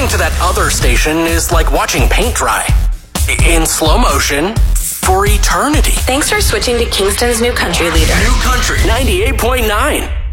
Listening to that other station is like watching paint dry. In slow motion for eternity. Thanks for switching to Kingston's new country leader. New country 98.9.